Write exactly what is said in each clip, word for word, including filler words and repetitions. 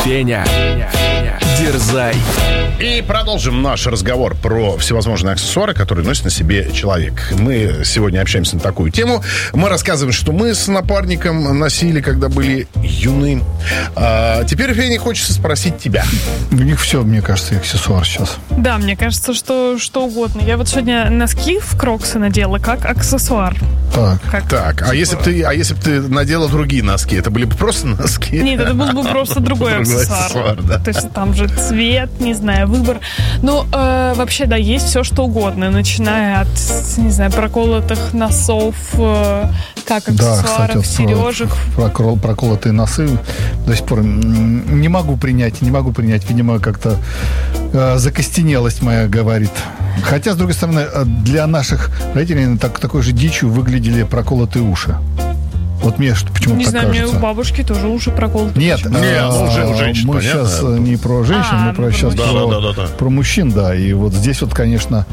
Феня, дерзай. И продолжим наш разговор про всевозможные аксессуары, которые носит на себе человек. Мы сегодня общаемся на такую тему. Мы рассказываем, что мы с напарником носили, когда были юны. А теперь, Феня, хочется спросить тебя. У них все, мне кажется, аксессуар сейчас. Да, мне кажется, что что угодно. Я вот сегодня носки в кроксы надела как аксессуар. Так. Как Так, а если бы ты, а если бы ты надела другие носки, это были бы просто носки? Нет, это был бы просто другой аксессуар. аксессуар, да. То есть там же цвет, не знаю, выбор. Ну, э, вообще, да, есть все, что угодно. Начиная от, не знаю, проколотых носов, э, как аксессуаров, Да, кстати, сережек. Прокол, проколотые носы до сих пор не могу принять, не могу принять. Видимо, как-то э, закостенелость моя говорит. Хотя, с другой стороны, для наших родителей так, такой же дичью выглядели проколотые уши. Вот мне что почему-то Не так знаю, кажется. у меня у бабушки тоже уши проколоты. Нет, Нет, ну, уже у женщин, мы понятно. сейчас не про женщин, А, мы про, ну, сейчас про про, мужчин. Да, да, да, да. про мужчин, да. И вот здесь вот, конечно...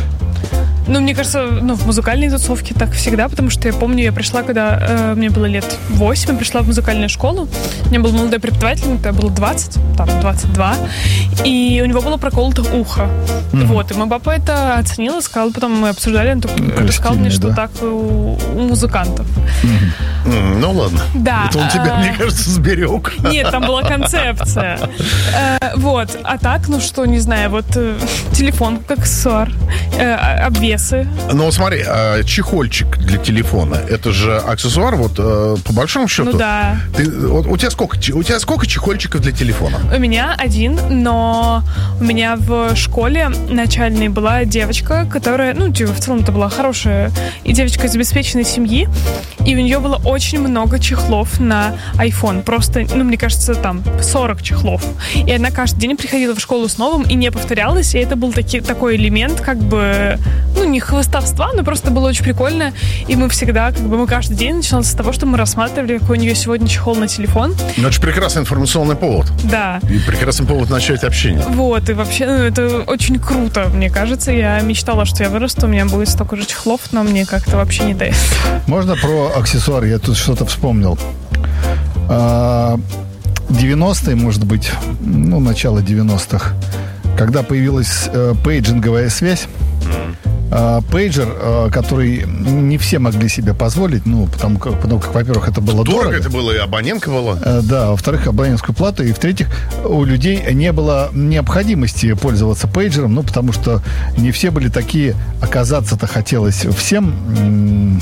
Ну, мне кажется, ну, в музыкальной тусовке так всегда, потому что я помню, я пришла, когда э, мне было лет восемь, я пришла в музыкальную школу, у меня был молодой преподаватель, это было двадцать, там, двадцать два, и у него было проколото ухо. Mm-hmm. Вот, и мой папа это оценил, сказал, потом мы обсуждали, он ну, рассказал мне, что да. так у, у музыкантов. Mm-hmm. Mm, ну ладно. Да. Это он тебя, а... мне кажется, сберег. Нет, там была концепция. э, вот, а так, ну что, не знаю, вот э, телефон как аксессуар, э, обвес. Ну, смотри, чехольчик для телефона, это же аксессуар, вот, по большому счету. Ну, да. Ты, вот, у тебя сколько, у тебя сколько чехольчиков для телефона? У меня один, но у меня в школе начальной была девочка, которая, ну, в целом это была хорошая и девочка из обеспеченной семьи, и у нее было очень много чехлов на iPhone. Просто, ну, мне кажется, там сорок чехлов. И она каждый день приходила в школу с новым и не повторялась, и это был таки, такой элемент, как бы, ну, не хвостовства, но просто было очень прикольно. И мы всегда, как бы, мы каждый день начиналось с того, что мы рассматривали, какой у нее сегодня чехол на телефон. Ну, это же прекрасный информационный повод. Да. И прекрасный повод начать общение. Вот, и вообще, ну, это очень круто, мне кажется. Я мечтала, что я вырасту, у меня будет столько же чехлов, но мне как-то вообще не дает. Можно про аксессуары? Я тут что-то вспомнил. девяностые, может быть, ну, начало девяностых, когда появилась э, пейджинговая связь, э, пейджер, э, который не все могли себе позволить, ну, потому как, потому как во-первых, это было дорого. Дорого это было, и абонентка была. Э, да, во-вторых, абонентскую плату, и в-третьих, у людей не было необходимости пользоваться пейджером, ну, потому что не все были такие, оказаться-то хотелось всем.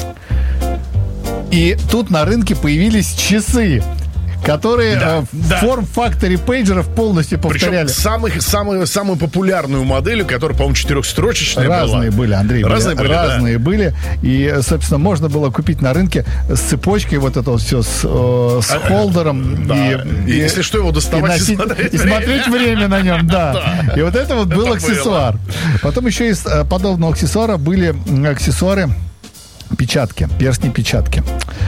И тут на рынке появились часы, которые Да, э, в да. форм-факторе пейджеров полностью повторяли. Причем самых, самую, самую популярную модель, которая, по-моему, четырехстрочечная Разные была. были, Андрей. Разные были, Разные да. были. И, собственно, можно было купить на рынке с цепочкой вот это вот все, с, э, с холдером. Да. И, И если что, его доставать и, носить, и смотреть и смотреть время на нем, да. Да. И вот это вот был Это аксессуар. Потом еще из э, подобного аксессуара были аксессуары печатки, перстни-печатки.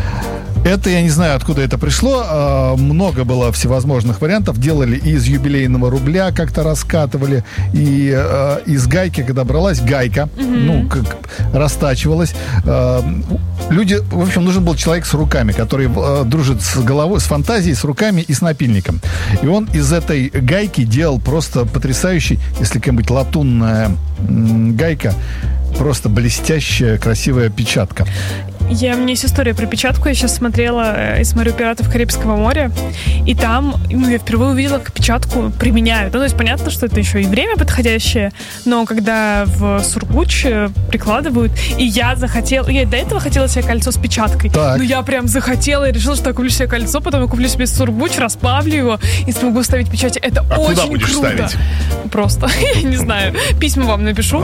Это, я не знаю, откуда это пришло. Много было всевозможных вариантов. Делали и из юбилейного рубля, как-то раскатывали, и э, из гайки, когда бралась гайка, mm-hmm. ну, как растачивалась. Э, люди, в общем, нужен был человек с руками, который э, дружит с головой, с фантазией, с руками и с напильником. И он из этой гайки делал просто потрясающий, если какая-нибудь латунная м- гайка, просто блестящая, красивая печатка. Я, у меня есть история про печатку. Я сейчас смотрела и смотрю «Пиратов Карибского моря», и там, ну, я впервые увидела, как печатку применяют. Ну, то есть понятно, что это еще и время подходящее, но когда в Сургуч прикладывают, и я захотела, я до этого хотела себе кольцо с печаткой, так. но я прям захотела и решила, что я куплю себе кольцо, потом я куплю себе Сургуч, расплавлю его и смогу ставить печать. Это а очень куда будешь круто. ставить? Просто, я не знаю, письма вам напишу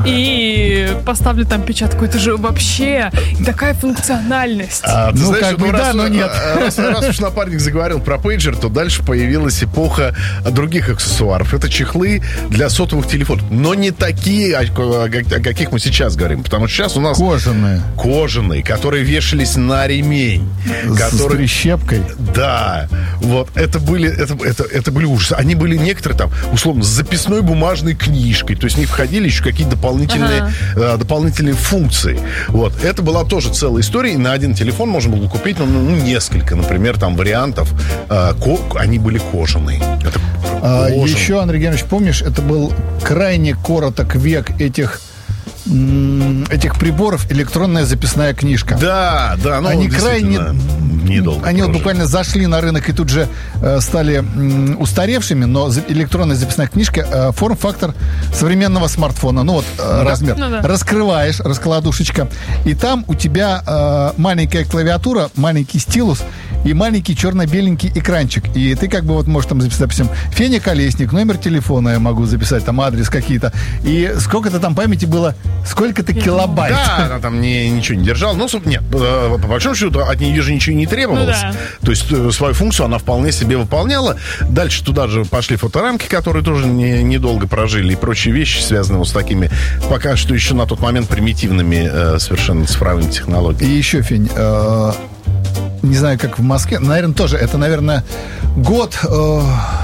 и поставлю там печатку. Это же вообще такая функциональность. А, ты ну, знаешь, как бы раз, да, но нет. Раз, раз уж напарник заговорил про пейджер, то дальше появилась эпоха других аксессуаров. Это чехлы для сотовых телефонов. Но не такие, о каких мы сейчас говорим. Потому что сейчас у нас... Кожаные. Кожаные, которые вешались на ремень. С, которые... с прищепкой. Да. Вот. Это были, это, это, это были ужасы. Они были некоторые там, условно, с записной бумажной книжкой. То есть в них входили еще какие-то дополнительные, ага. э, дополнительные функции. Вот. Это была тоже целая история. И на один телефон можно было купить, ну, ну несколько, например, там вариантов. Э, ко- они были кожаные. Это а, кожаные. еще, Андрей Геннадьевич, помнишь, это был крайне короток век этих этих приборов, электронная записная книжка. Да, да, ну, они крайне недолго. Они вот буквально зашли на рынок и тут же э, стали м, устаревшими, но за, электронная записная книжка э, форм-фактор современного смартфона. Ну вот э, да. размер. Ну, да. Раскрываешь, раскладушечка, и там у тебя э, маленькая клавиатура, маленький стилус и маленький черно-беленький экранчик. И ты как бы вот можешь там записать, допустим, Феня Колесник, номер телефона я могу записать, там адрес какие-то. И сколько-то там памяти было, сколько-то килобайт. Да, она там не, ничего не держала. Ну, нет, по большому счету от нее же ничего не требовалось. Ну, да. То есть свою функцию она вполне себе выполняла. Дальше туда же пошли фоторамки, которые тоже не, недолго прожили, и прочие вещи, связанные вот с такими, пока что еще на тот момент примитивными э, совершенно цифровыми технологиями. И еще, Фень, э, не знаю, как в Москве, наверное, тоже, это, наверное, год э,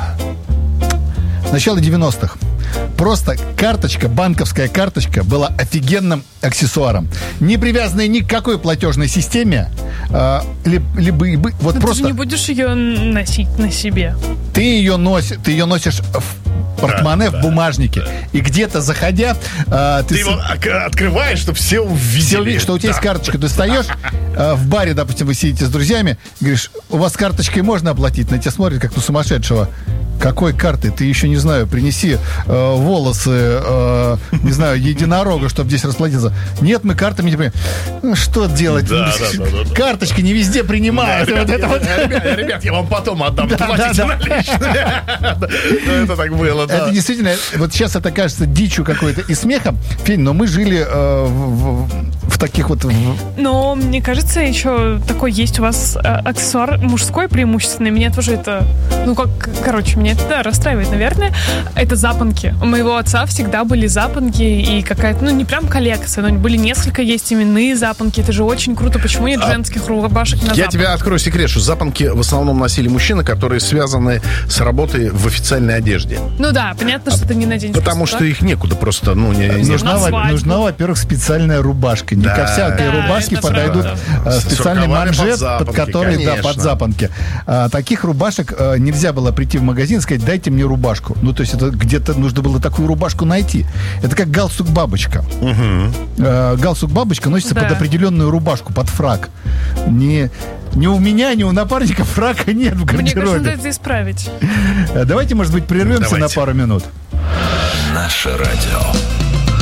начала девяностых. Просто карточка, банковская карточка была офигенным аксессуаром. Не привязанная ни к какой платежной системе. Э, либо, либо, вот Но просто... ты же не будешь ее носить на себе. Ты ее, носишь, ты ее носишь в портмоне, да, в бумажнике. Да. И где-то заходя... Э, ты ты с... его открываешь, чтобы все увидели. Все увидели, что у тебя да. есть карточка. Ты встаешь, э, в баре, допустим, вы сидите с друзьями, говоришь, у вас карточкой можно оплатить? На тебя смотрят, как на сумасшедшего. Какой карты? Ты еще, не знаю, принеси э, волосы, э, не знаю, единорога, чтобы здесь расплатиться. Нет, мы картами не понимаем. Ну, что делать? Да, да, да, да, карточки не везде принимают. Да, ребят, вот я, ребят, ребят, я вам потом отдам. Да, да, да. Это так было, да. Это действительно, вот сейчас это кажется дичью какой-то и смехом. Фень, но мы жили э, в, в, в таких вот... В... Но, мне кажется, еще такой есть у вас э, аксессуар мужской преимущественный. Меня тоже это... Ну, как, короче, меня это да, расстраивает, наверное. Это запонки. У моего отца всегда были запонки и какая-то, ну, не прям коллекция, но были несколько, есть именные запонки. Это же очень круто. Почему нет женских рубашек на Я запонках? тебе открою секрет, что запонки в основном носили мужчины, которые связаны с работой в официальной одежде. Ну да, понятно, что ты не наденешь. Потому просто, что да? их некуда просто, ну, не... не... Нужна, нужна, во-первых, специальная рубашка. Не да. ко всякой да, рубашке подойдут правда. специальный манжет, под, под который, да, под запонки. А, таких рубашек а, нельзя было прийти в магазин и сказать, дайте мне рубашку. Ну, то есть это где-то нужно было такую рубашку найти. Это как галстук-бабочка. Угу. А, галстук-бабочка носится да. под определенную рубашку, под фрак. Не... Ни у меня, ни у напарника фрака нет в гардеробе. Мне кажется, надо это исправить. Давайте, может быть, прервемся Давайте. на пару минут. Наше радио.